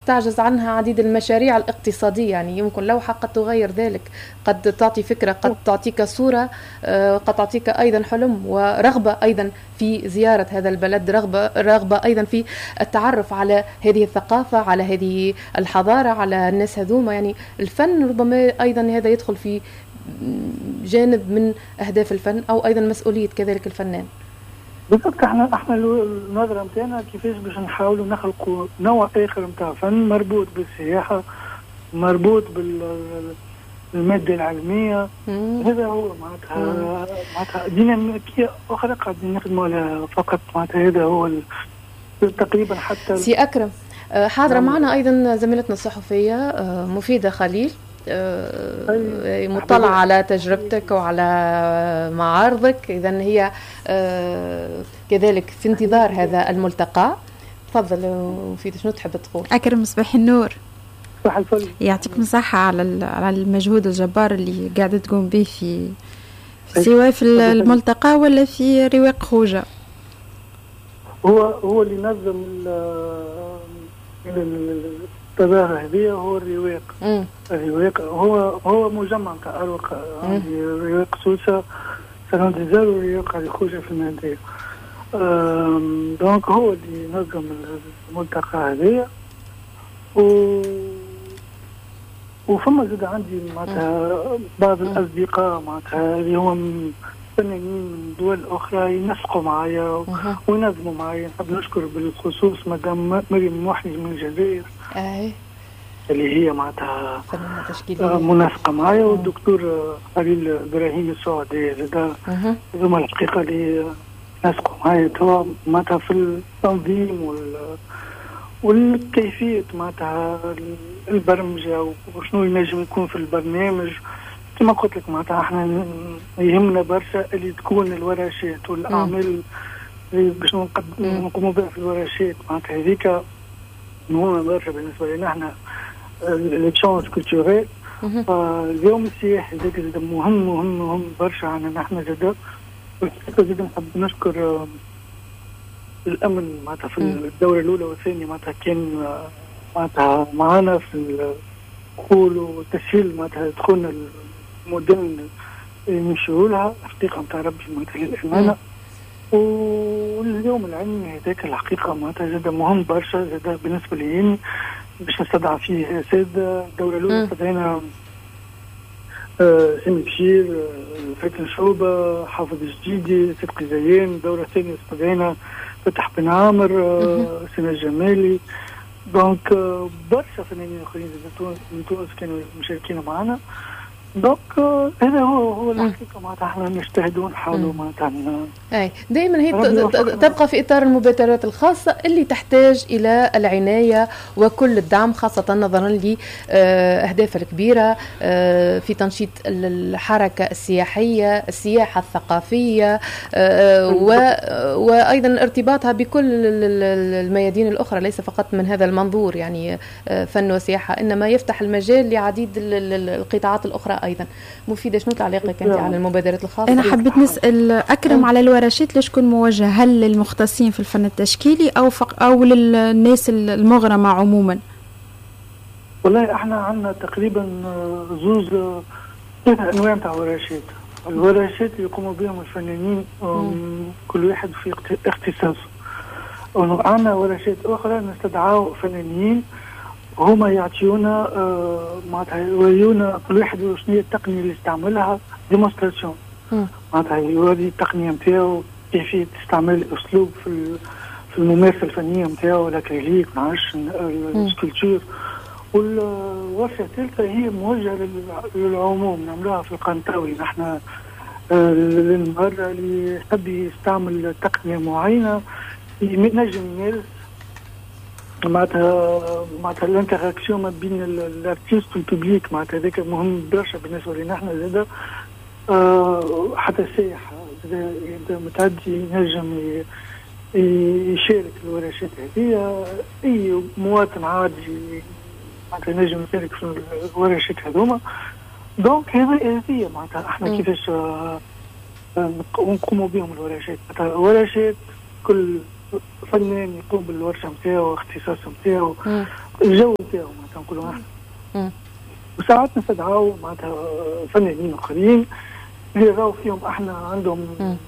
تعجز عنها عديد المشاريع الاقتصادية. يعني يمكن لوحة قد تغير ذلك، قد تعطي فكرة، قد تعطيك صورة، قد تعطيك أيضا حلم ورغبة أيضا في زيارة هذا البلد، رغبة أيضا في التعرف على هذه الثقافة، على هذه الحضارة، على الناس هذوما. يعني الفن ربما أيضا هذا يدخل في جانب من أهداف الفن أو أيضا مسؤولية كذلك الفنان. بالضبط. احنا النظرة متاعنا كيفاش باش نحاولوا نخلقوا نوع آخر متاع فن مربوط بالسياحة، مربوط بالمادة العلمية. هذا هو معناتها ديناميكية أخرى قاعدين نخدموا عليها فقط. معناتها هذا هو تقريبا. حتى سي أكرم حاضرة معنا أيضا زميلتنا الصحفية مفيدة خليل، مطلع على تجربتك وعلى معارضك، إذن هي كذلك في انتظار هذا الملتقى. تفضل مفيدة، شنو تحب تقول؟ أكرم صباح النور. صباح الفل. يعطيكم صحة على المجهود الجبار اللي قاعدة تقوم به سواء في الملتقى ولا في رواق خوجة. هو اللي نظم التظاهرة هذه هو الرواق هو مجمع تاع أروق، يعني رواق سوسة سالون ديزار ورواق على خوجة في المهندية. دونك هو اللي نظم الملتقى هذه. وفما زاد عندي معناتها بعض الأصدقاء معناتها اللي هم فنانين من دول أخرى ينسقوا معايا وينظموا معايا. نحب نشكر بالخصوص مدام مريم محرز من الجزائر اللي هي معناتها منسقة معايا، والدكتور خليل إبراهيم السعودي زاد هذوما الحقيقة اللي نسقوا معايا توا معناتها في التنظيم والكيفية معناتها البرمجة وشنو ينجم يكون في البرنامج. كما قلت لك معناتها احنا يهمنا برشا اللي تكون الورشات والاعمال اللي باش نقوموا بها في الورشات. معناتها هذيك مهمة برشا بالنسبة لنا احنا ليتشونج كولتوريل. فاليوم السياحي زاد مهم برشا عنا احنا زاد. زاد نحب نشكر الأمن معناتها في الدورة الأولى والثانية معناتها كان معناتها معنا في الدخول والتسهيل معناتها دخولنا المدن نمشيو لها حقيقة نتاع ربي معناتها للأمانة. واليوم العلمي هذاك الحقيقة معناتها زاد مهم برشا زاد بالنسبة لي باش نستدعى فيه سادة. الدورة الأولى استدعينا سامي بشير، فاتن شوبة، حافظ الجديدي، صدقي زيان. الدورة الثانية استدعينا فتح بن عامر، سنة الجمالي. دونك برشا فنانين اخرين من تونس كانوا مشاركين معنا. دونك هذا هو الحقيقة معناتها احنا نجتهدوا نحاولوا معناتها دائما هي تبقى في إطار المبادرات الخاصة اللي تحتاج إلى العناية وكل الدعم، خاصة نظرا لأهدافها الكبيرة في تنشيط الحركة السياحية، السياحة الثقافية، وأيضا ارتباطها بكل الميادين الأخرى، ليس فقط من هذا المنظور يعني فن وسياحة، إنما يفتح المجال لعديد القطاعات الأخرى أيضا. مفيدة، شنو تعليقك أنت على المبادرات الخاصة؟ أنا حبيت نسأل أكرم على الورشات لشكون موجهة، هل للمختصين في الفن التشكيلي أو للناس المغرمة عموما؟ والله احنا عندنا تقريبا زوز 3 أنواع تاع ورشات. الورشات يقوموا بهم الفنانين كل واحد في اختصاصه، وعندنا ورشات أخرى نستدعوا فنانين هما يعطيونا معناتها يوريونا كل واحد شنو هي التقنيه اللي استعملها ديمونستراسيون. معناتها يوري التقنيه نتاعو كيفيه استعمال الاسلوب في الممارسه الفنيه نتاعو، الاكريليك نعرفش السكولتور. والورشه الثالثه هي موجهه للعموم نعملوها في القنطاوي. نحن للمرة اللي يحب يستعمل تقنيه معينه ينجم يمارس معناتها الانتراكسيون ما بين الارتيست والببليك. معناتها هذاك مهم برشا بالنسبه لنا احنا زاده. حتى السائح زاده متعدي ينجم يشارك الورشات هذه. اي مواطن عادي معناتها ينجم يشارك في الورشات هذوما. دونك هذه معناتها احنا كيفاش نقوموا بهم الورشات. معناتها ورشات كل فنان يقوم بالورشه نتاعو، اختصاص نتاعو، الجو نتاعو معناتها نقولوا احنا. وساعات نستدعوا معناتها فنانين اخرين اللي راهو فيهم احنا عندهم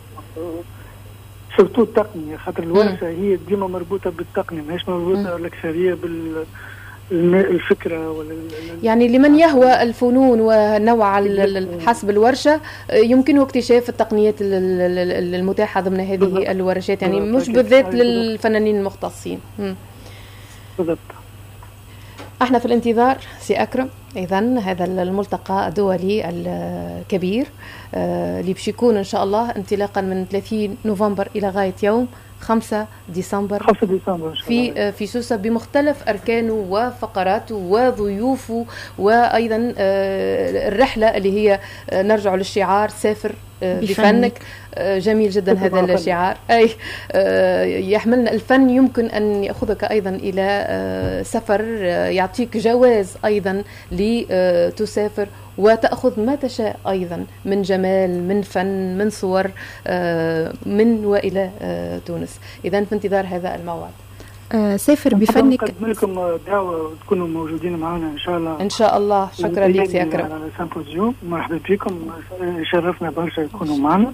سورتو التقنيه، خاطر الورشه هي ديما مربوطه بالتقنيه، ماهيش مربوطه الاكثريه بالفكره ولا يعني لمن يهوى الفنون ونوع حسب الورشه يمكنه اكتشاف التقنيات المتاحه ضمن هذه الورشات، يعني مش بالذات للفنانين المختصين. بالضبط. احنا في الانتظار سي أكرم إذن هذا الملتقى الدولي الكبير اللي باش يكون إن شاء الله انطلاقا من 30 نوفمبر إلى غاية يوم 5 ديسمبر في سوسة بمختلف أركانه وفقراته وضيوفه، وأيضا الرحلة اللي هي نرجع للشعار سافر بفنك. جميل جدا هذا الشعار، أي يحملنا الفن يمكن أن يأخذك أيضا إلى سفر، يعطيك جواز أيضا لتسافر وتأخذ ما تشاء أيضا من جمال، من فن، من صور من وإلى تونس. إذن في انتظار هذا الموعد. سافر بفنك. نقدم لكم دعوة تكونوا موجودين معنا إن شاء الله. إن شاء الله. شكرا لك سي أكرم. على السيمبوزيوم، مرحبا بكم، شرفنا برشا تكونوا معنا.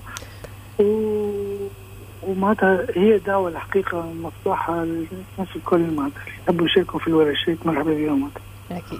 ومعناتها هي دعوة الحقيقة مفتوحة للناس الكل، معناتها يحبوا يشاركوا في الورشات مرحبا بهم. أكيد.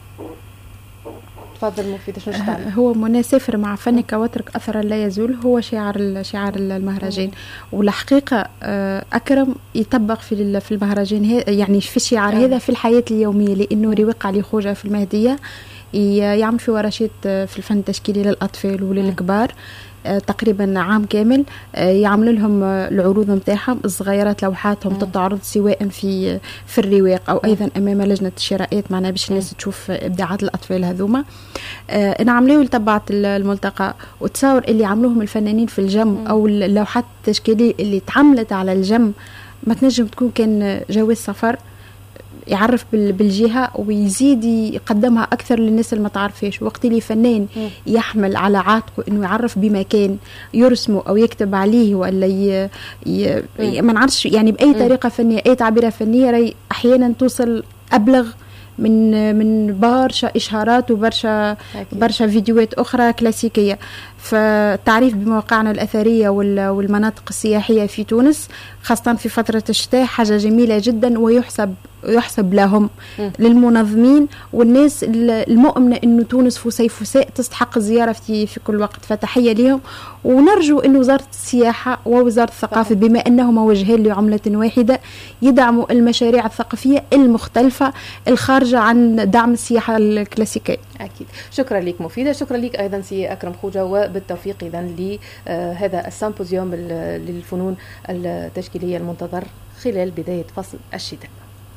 تفضل مفيدة. شنو هو منى سافر مع فنك واترك أثرا لا يزول، هو شعار المهرجان. والحقيقة أكرم يطبق في المهرجان يعني في الشعار هذا في الحياة اليومية، لأنه رواق علي خوجة في المهدية يعمل في ورشات في الفن التشكيلي للأطفال وللكبار تقريبا عام كامل، يعمل لهم العروض نتاعهم الصغيرات، لوحاتهم تتعرض سواء في الرواق او ايضا امام لجنه الشراءات معنا باش الناس تشوف ابداعات الاطفال هذوما. انا عملوا تبعت الملتقى وتصور اللي عملوهم الفنانين في الجم او اللوحات التشكيليه اللي تعملت على الجم ما تنجم تكون كان جواز سفر يعرف بالجهة ويزيد يقدمها أكثر للناس اللي ما تعرفيش. وقت اللي فنان يحمل على عاتقه إنه يعرف بمكان يرسمه أو يكتب عليه ولا ما نعرفش يعني بأي طريقة فنية، أي تعبيرة فنية راي أحيانا توصل أبلغ من برشا إشهارات وبرشا فيديوهات أخرى كلاسيكية. فالتعريف بمواقعنا الأثرية والمناطق السياحية في تونس خاصة في فترة الشتاء حاجة جميلة جدا، ويحسب لهم للمنظمين والناس المؤمنة أنه تونس فسيفساء تستحق الزيارة في كل وقت. فتحية لهم، ونرجو أن وزارة السياحة ووزارة الثقافة بما أنهما وجهين لعملة واحدة يدعموا المشاريع الثقافية المختلفة الخارجة عن دعم السياحة الكلاسيكية. أكيد. شكرا لك مفيدة. شكرا لك أيضا سي أكرم خوجة، وبالتوفيق إذن لهذا السيمبوزيوم للفنون التشكيلية المنتظر خلال بداية فصل الشتاء.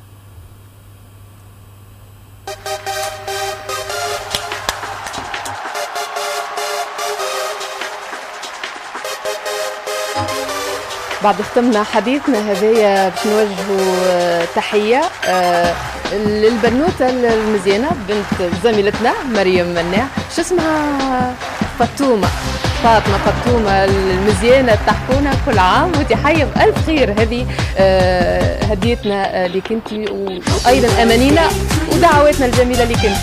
بعد ختمنا حديثنا هذايا باش نوجهوا تحية للبنوتة المزيانة بنت زميلتنا مريم مناع، شو اسمها؟ فاطمة فاطمة المزيانة تحكونا كل عام وانتي حية بألف خير. هذه هديتنا لك انتي، وأيضا أمانينا ودعواتنا الجميلة لك انتي.